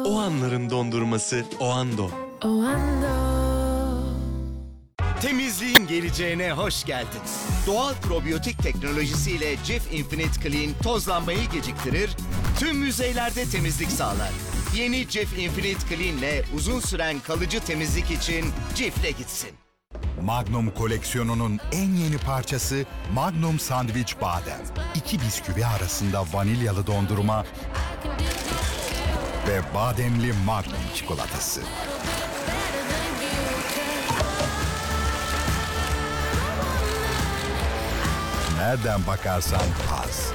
O anların dondurması Oando. Temizliğin geleceğine hoş geldin. Doğal probiyotik teknolojisiyle Cif Infinite Clean tozlanmayı geciktirir, tüm yüzeylerde temizlik sağlar. Yeni Cif Infinite Clean ile uzun süren kalıcı temizlik için Cif'le gitsin. Magnum koleksiyonunun en yeni parçası Magnum Sandviç Badem. İki bisküvi arasında vanilyalı dondurma ve bademli Magnum çikolatası. Nereden bakarsan haz.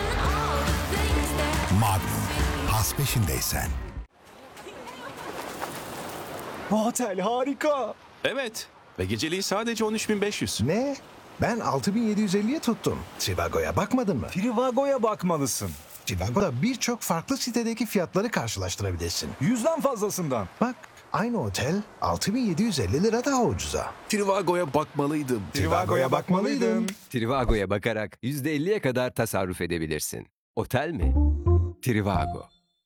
Magnum, haz peşindeysen. Bu otel harika. Evet ve geceliği sadece 13.500. Ne? Ben 6.750'ye tuttum. Trivago'ya bakmadın mı? Trivago'ya bakmalısın. Trivago'da birçok farklı sitedeki fiyatları karşılaştırabilirsin. 100'den fazlasından. Bak, aynı otel 6.750 lira daha ucuza. Trivago'ya bakmalıydım. Trivago'ya bakmalıydın. Trivago'ya bakarak %50'ye kadar tasarruf edebilirsin. Otel mi? Trivago.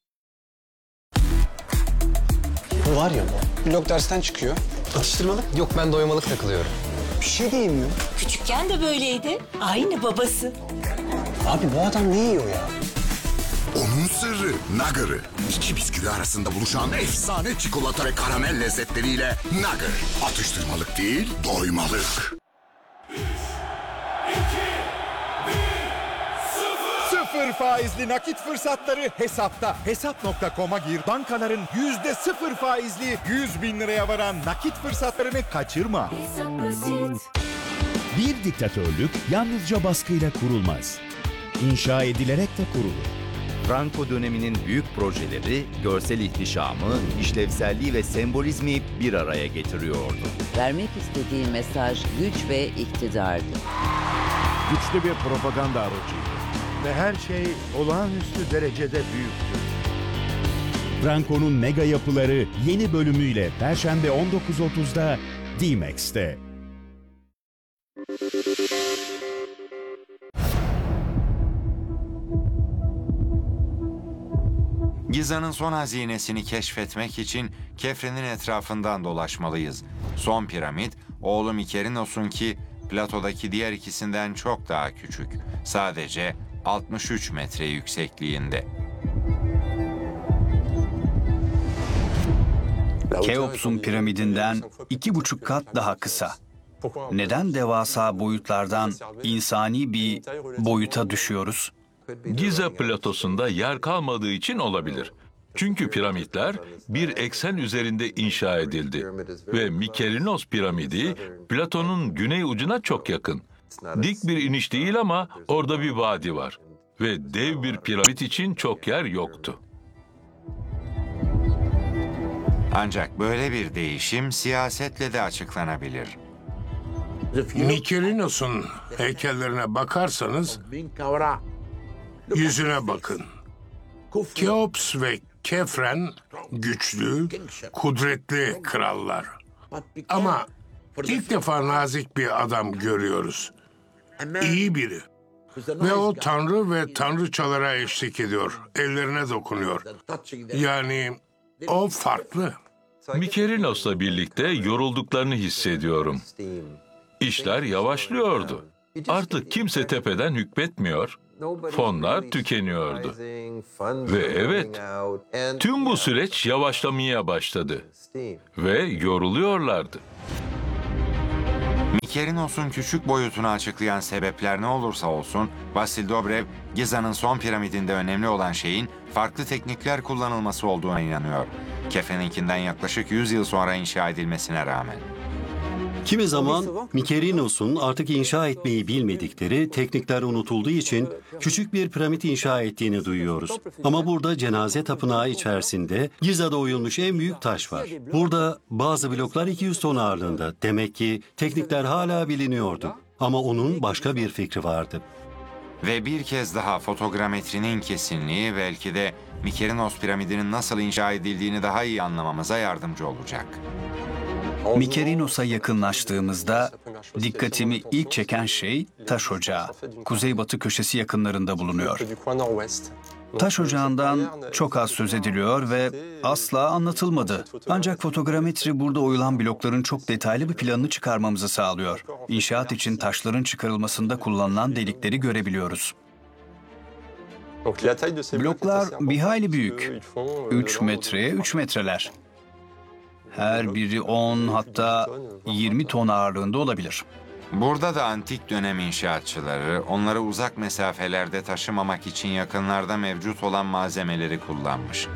Bu var ya bu. Blok dersten çıkıyor. Atıştırmalık? Yok ben doymalık takılıyorum. Bir şey diyeyim mi? Küçükken de böyleydi. Aynı babası. Abi bu adam ne yiyor ya? Onun sırrı Nugger'ı. İki bisküvi arasında buluşan efsane çikolata ve karamel lezzetleriyle Nugger. Atıştırmalık değil, doymalık. 0 faizli nakit fırsatları Hesap'ta. Hesap.com'a gir. Bankaların %0 faizli 100 bin liraya varan nakit fırsatlarını kaçırma. Bir diktatörlük yalnızca baskıyla kurulmaz. İnşa edilerek de kurulur. Franco döneminin büyük projeleri, görsel ihtişamı, işlevselliği ve sembolizmi bir araya getiriyordu. Vermek istediği mesaj güç ve iktidardı. Güçlü bir propaganda aracıydı ve her şey olağanüstü derecede büyüktü. Franco'nun mega yapıları yeni bölümüyle Perşembe 19.30'da D-Max'te. Giza'nın son hazinesini keşfetmek için Kefren'in etrafından dolaşmalıyız. Son piramit, oğlu Mykerinos'un ki Plato'daki diğer ikisinden çok daha küçük. Sadece 63 metre yüksekliğinde. Keops'un piramidinden 2,5 kat daha kısa. Neden devasa boyutlardan insani bir boyuta düşüyoruz? Giza platosunda yer kalmadığı için olabilir. Çünkü piramitler bir eksen üzerinde inşa edildi. Ve Mykerinos piramidi Platon'un güney ucuna çok yakın. Dik bir iniş değil ama orada bir vadi var. Ve dev bir piramit için çok yer yoktu. Ancak böyle bir değişim siyasetle de açıklanabilir. Mykerinos'un heykellerine bakarsanız yüzüne bakın. Keops ve Kefren güçlü, kudretli krallar. Ama ilk defa nazik bir adam görüyoruz. İyi biri. Ve o tanrı ve tanrıçalara eşlik ediyor. Ellerine dokunuyor. Yani o farklı. Mykerinos'la birlikte yorulduklarını hissediyorum. İşler yavaşlıyordu. Artık kimse tepeden hükmetmiyor. Fonlar tükeniyordu. Ve evet, tüm bu süreç yavaşlamaya başladı. Ve yoruluyorlardı. Mykerinos'un küçük boyutunu açıklayan sebepler ne olursa olsun, Vasil Dobrev, Giza'nın son piramidinde önemli olan şeyin farklı teknikler kullanılması olduğuna inanıyor. Kefren'inkinden yaklaşık 100 yıl sonra inşa edilmesine rağmen. Kimi zaman Mykerinos'un artık inşa etmeyi bilmedikleri teknikler unutulduğu için küçük bir piramit inşa ettiğini duyuyoruz. Ama burada cenaze tapınağı içerisinde Giza'da oyulmuş en büyük taş var. Burada bazı bloklar 200 ton ağırlığında. Demek ki teknikler hala biliniyordu. Ama onun başka bir fikri vardı. Ve bir kez daha fotogrametrinin kesinliği belki de Mykerinos piramidinin nasıl inşa edildiğini daha iyi anlamamıza yardımcı olacak. Mykerinos'a yakınlaştığımızda dikkatimi ilk çeken şey taş ocağı. Kuzeybatı köşesi yakınlarında bulunuyor. Taş ocağından çok az söz ediliyor ve asla anlatılmadı. Ancak fotogrametri burada oyulan blokların çok detaylı bir planını çıkarmamızı sağlıyor. İnşaat için taşların çıkarılmasında kullanılan delikleri görebiliyoruz. Bloklar bir hayli büyük. 3 metreye 3 metreler. Her biri 10 hatta 20 ton ağırlığında olabilir. Burada da antik dönem inşaatçıları onları uzak mesafelerde taşımamak için yakınlarda mevcut olan malzemeleri kullanmış.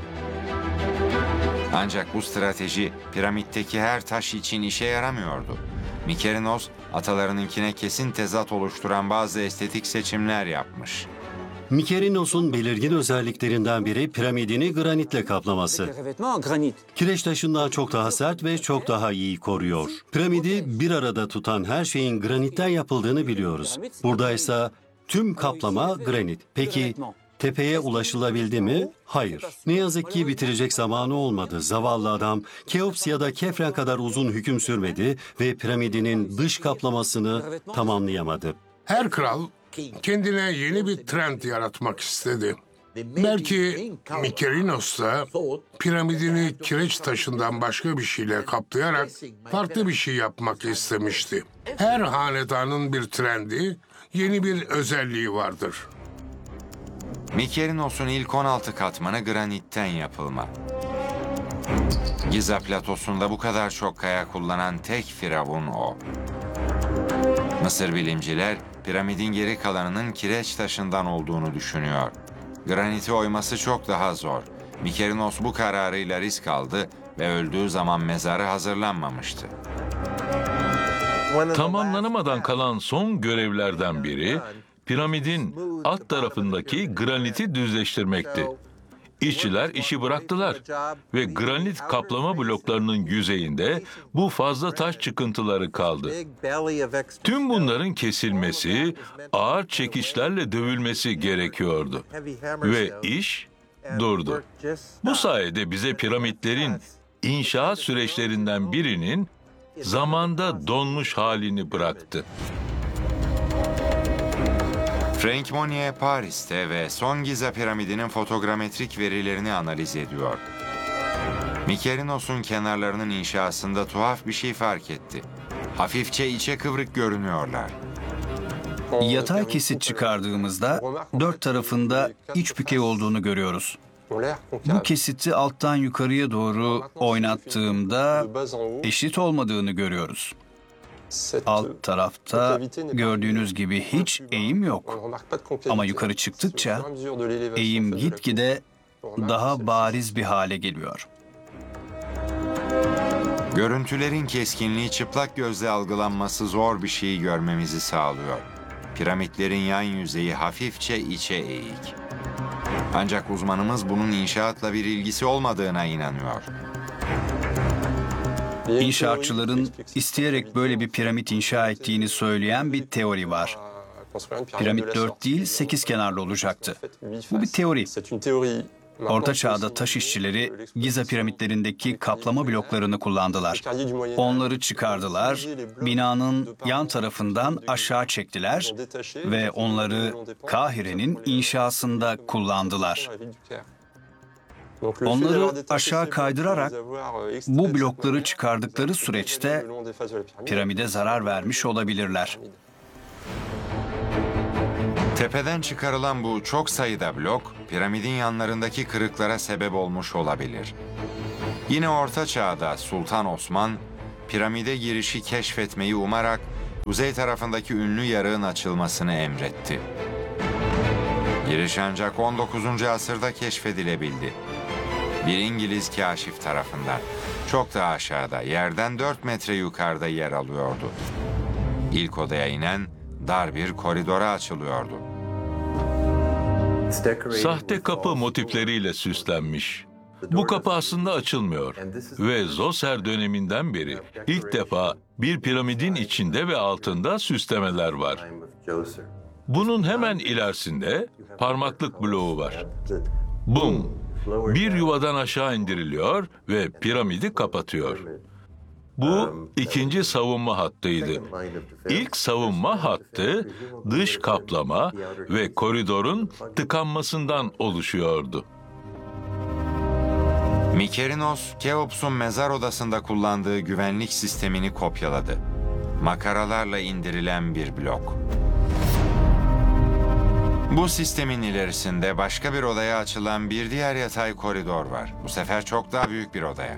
Ancak bu strateji piramitteki her taş için işe yaramıyordu. Mykerinos atalarınınkine kesin tezat oluşturan bazı estetik seçimler yapmış. Mykerinos'un belirgin özelliklerinden biri piramidini granitle kaplaması. Kireç taşından çok daha sert ve çok daha iyi koruyor. Piramidi bir arada tutan her şeyin granitten yapıldığını biliyoruz. Burada ise tüm kaplama granit. Peki tepeye ulaşılabildi mi? Hayır. Ne yazık ki bitirecek zamanı olmadı. Zavallı adam Keops ya da Kefren kadar uzun hüküm sürmedi ve piramidinin dış kaplamasını tamamlayamadı. Her kral kendine yeni bir trend yaratmak istedi. Belki Mykerinos da piramidini kireç taşından başka bir şeyle kaplayarak farklı bir şey yapmak istemişti. Her hanedanın bir trendi, yeni bir özelliği vardır. Mykerinos'un ilk 16 katmanı granitten yapılma. Giza platosunda bu kadar çok kaya kullanan tek firavun o. Mısır bilimciler piramidin geri kalanının kireç taşından olduğunu düşünüyor. Graniti oyması çok daha zor. Mykerinos bu kararıyla risk aldı ve öldüğü zaman mezarı hazırlanmamıştı. Tamamlanamadan kalan son görevlerden biri piramidin alt tarafındaki graniti düzleştirmekti. İşçiler işi bıraktılar ve granit kaplama bloklarının yüzeyinde bu fazla taş çıkıntıları kaldı. Tüm bunların kesilmesi, ağır çekiçlerle dövülmesi gerekiyordu ve iş durdu. Bu sayede bize piramitlerin inşaat süreçlerinden birinin zamanda donmuş halini bıraktı. Frank Monnier Paris'te ve son Giza piramidinin fotogrametrik verilerini analiz ediyor. Mykerinos'un kenarlarının inşasında tuhaf bir şey fark etti. Hafifçe içe kıvrık görünüyorlar. Yatay kesit çıkardığımızda 4 tarafında iç bükey olduğunu görüyoruz. Bu kesiti alttan yukarıya doğru oynattığımda eşit olmadığını görüyoruz. Alt tarafta gördüğünüz gibi hiç eğim yok. Ama yukarı çıktıkça eğim gitgide daha bariz bir hale geliyor. Görüntülerin keskinliği çıplak gözle algılanması zor bir şeyi görmemizi sağlıyor. Piramitlerin yan yüzeyi hafifçe içe eğik. Ancak uzmanımız bunun inşaatla bir ilgisi olmadığına inanıyor. İnşaatçıların isteyerek böyle bir piramit inşa ettiğini söyleyen bir teori var. Piramit 4 değil 8 kenarlı olacaktı. Bu bir teori. Orta Çağ'da taş işçileri Giza piramitlerindeki kaplama bloklarını kullandılar. Onları çıkardılar, binanın yan tarafından aşağı çektiler ve onları Kahire'nin inşasında kullandılar. Onları aşağı kaydırarak bu blokları çıkardıkları süreçte piramide zarar vermiş olabilirler. Tepeden çıkarılan bu çok sayıda blok, piramidin yanlarındaki kırıklara sebep olmuş olabilir. Yine Orta Çağ'da Sultan Osman, piramide girişi keşfetmeyi umarak kuzey tarafındaki ünlü yarığın açılmasını emretti. Giriş ancak 19. asırda keşfedilebildi. Bir İngiliz kaşif tarafından. Çok daha aşağıda, yerden 4 metre yukarıda yer alıyordu. İlk odaya inen dar bir koridora açılıyordu. Sahte kapı motifleriyle süslenmiş. Bu kapı aslında açılmıyor ve Zoser döneminden beri ilk defa bir piramidin içinde ve altında süslemeler var. Bunun hemen ilerisinde parmaklık bloğu var. Bum! Bir yuvadan aşağı indiriliyor ve piramidi kapatıyor. Bu ikinci savunma hattıydı. İlk savunma hattı dış kaplama ve koridorun tıkanmasından oluşuyordu. Mykerinos, Keops'un mezar odasında kullandığı güvenlik sistemini kopyaladı. Makaralarla indirilen bir blok. Bu sistemin ilerisinde başka bir odaya açılan bir diğer yatay koridor var. Bu sefer çok daha büyük bir odaya.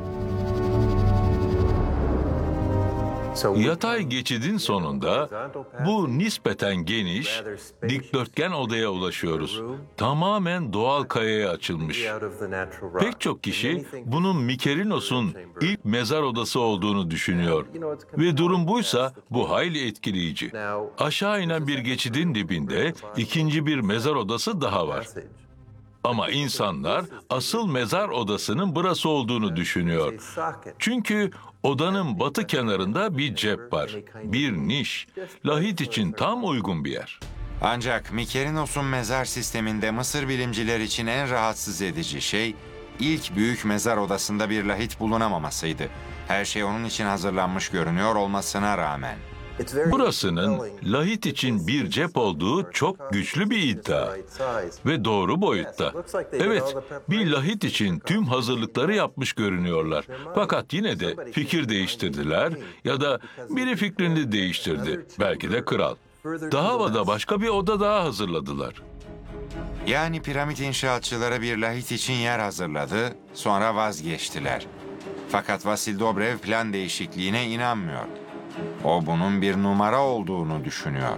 Yatay geçidin sonunda bu nispeten geniş, dikdörtgen odaya ulaşıyoruz. Tamamen doğal kayaya açılmış. Pek çok kişi bunun Mykerinos'un ilk mezar odası olduğunu düşünüyor. Ve durum buysa bu hayli etkileyici. Aşağı inen bir geçidin dibinde ikinci bir mezar odası daha var. Ama insanlar asıl mezar odasının burası olduğunu düşünüyor. Çünkü odanın batı kenarında bir cep var. Bir niş. Lahit için tam uygun bir yer. Ancak Mykerinos'un mezar sisteminde Mısır bilimciler için en rahatsız edici şey, ilk büyük mezar odasında bir lahit bulunamamasıydı. Her şey onun için hazırlanmış görünüyor olmasına rağmen. Burasının lahit için bir cep olduğu çok güçlü bir iddia ve doğru boyutta. Evet, bir lahit için tüm hazırlıkları yapmış görünüyorlar. Fakat yine de fikir değiştirdiler ya da biri fikrini değiştirdi. Belki de kral. Daha havada başka bir oda daha hazırladılar. Yani piramit inşaatçıları bir lahit için yer hazırladı, sonra vazgeçtiler. Fakat Vasil Dobrev plan değişikliğine inanmıyor. O bunun bir numara olduğunu düşünüyor.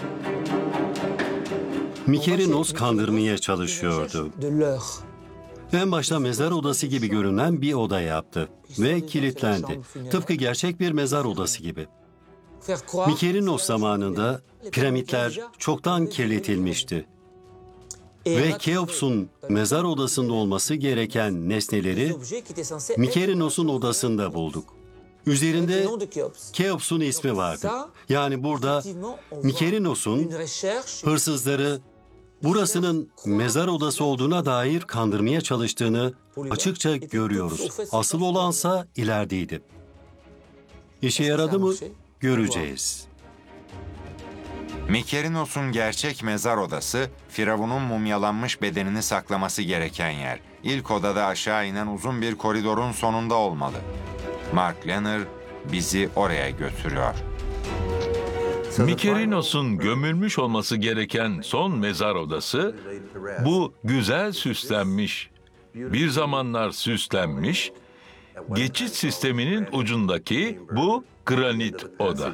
Mykerinos kandırmaya çalışıyordu. En başta mezar odası gibi görünen bir oda yaptı ve kilitlendi. Tıpkı gerçek bir mezar odası gibi. Mykerinos zamanında piramitler çoktan kirletilmişti. Ve Keops'un mezar odasında olması gereken nesneleri Mykerinos'un odasında bulduk. Üzerinde Keops'un ismi vardı. Yani burada Mykerinos'un hırsızları burasının mezar odası olduğuna dair kandırmaya çalıştığını açıkça görüyoruz. Asıl olansa ilerideydi. İşe yaradı mı? Göreceğiz. Mykerinos'un gerçek mezar odası, Firavun'un mumyalanmış bedenini saklaması gereken yer. İlk odada aşağı inen uzun bir koridorun sonunda olmalı. Mark Lehner bizi oraya götürüyor. Mykerinos'un gömülmüş olması gereken son mezar odası, bu güzel süslenmiş, bir zamanlar süslenmiş, geçit sisteminin ucundaki bu granit oda.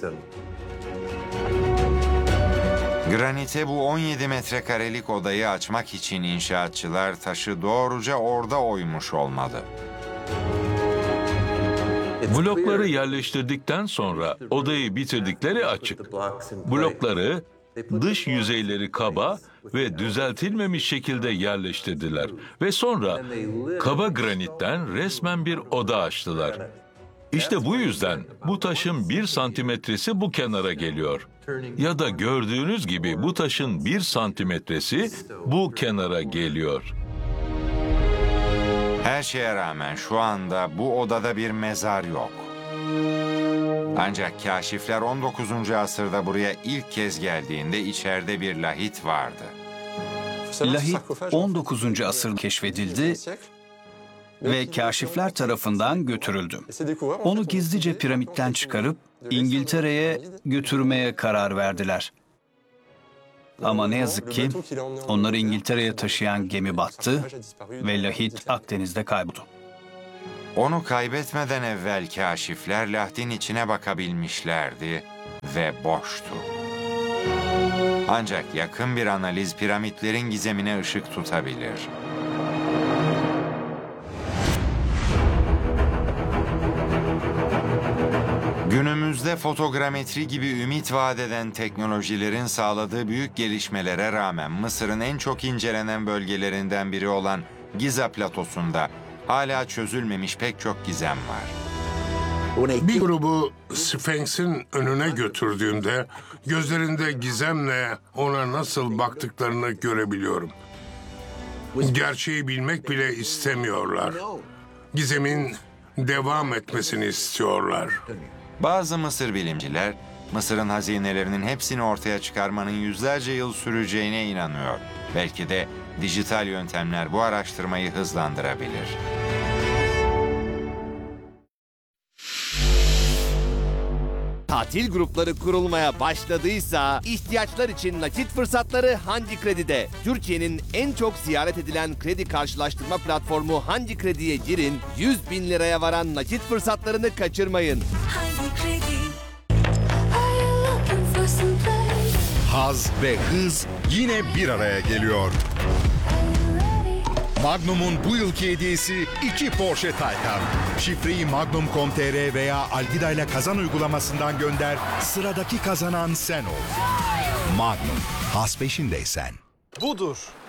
Granite bu 17 metrekarelik odayı açmak için inşaatçılar taşı doğruca orada oymuş olmalı. Blokları yerleştirdikten sonra odayı bitirdikleri açık. Blokları dış yüzeyleri kaba ve düzeltilmemiş şekilde yerleştirdiler ve sonra kaba granitten resmen bir oda açtılar. İşte bu yüzden bu taşın 1 santimetresi bu kenara geliyor. Ya da gördüğünüz gibi bu taşın 1 santimetresi bu kenara geliyor. Her şeye rağmen şu anda bu odada bir mezar yok. Ancak kaşifler 19. asırda buraya ilk kez geldiğinde içeride bir lahit vardı. Lahit 19. asırda keşfedildi ve kaşifler tarafından götürüldü. Onu gizlice piramitten çıkarıp İngiltere'ye götürmeye karar verdiler. Ama ne yazık ki onları İngiltere'ye taşıyan gemi battı ve lahit Akdeniz'de kayboldu. Onu kaybetmeden evvel kaşifler lahdin içine bakabilmişlerdi ve boştu. Ancak yakın bir analiz piramitlerin gizemine ışık tutabilir. Günümüzde fotogrametri gibi ümit vaat eden teknolojilerin sağladığı büyük gelişmelere rağmen Mısır'ın en çok incelenen bölgelerinden biri olan Giza Platosu'nda hala çözülmemiş pek çok gizem var. Bir grubu Sphinx'in önüne götürdüğümde gözlerinde gizemle ona nasıl baktıklarını görebiliyorum. Gerçeği bilmek bile istemiyorlar. Gizemin devam etmesini istiyorlar. Bazı Mısır bilimciler, Mısır'ın hazinelerinin hepsini ortaya çıkarmanın yüzlerce yıl süreceğine inanıyor. Belki de dijital yöntemler bu araştırmayı hızlandırabilir. Tatil grupları kurulmaya başladıysa ihtiyaçlar için nakit fırsatları Hangi Kredi'de. Türkiye'nin en çok ziyaret edilen kredi karşılaştırma platformu Hangi Kredi'ye girin, 100 bin liraya varan nakit fırsatlarını kaçırmayın. Haz ve hız yine bir araya geliyor. Magnum'un bu yılki hediyesi 2 Porsche Taycan. Şifreyi magnum.com.tr veya Algida ile kazan uygulamasından gönder. Sıradaki kazanan sen ol. Magnum, haz peşindeysen. Budur.